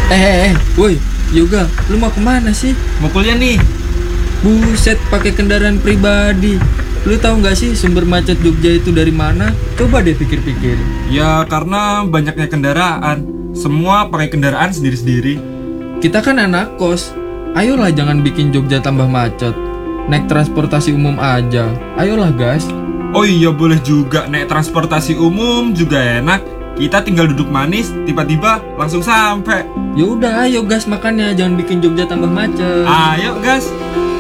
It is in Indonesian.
Woi, Yoga, lu mau kemana sih? Mau kuliah nih. Buset, pakai kendaraan pribadi. Lu tahu nggak sih sumber macet Jogja itu dari mana? Coba deh pikir-pikir. Ya karena banyaknya kendaraan. Semua pakai kendaraan sendiri-sendiri. Kita kan anak kos. Ayolah jangan bikin Jogja tambah macet. Naik transportasi umum aja. Ayolah, gas. Oh iya boleh juga, naik transportasi umum juga enak. Kita tinggal duduk manis, tiba-tiba langsung sampai. Ya udah, ayo gas makannya, jangan bikin Jogja tambah macet. Ayo gas.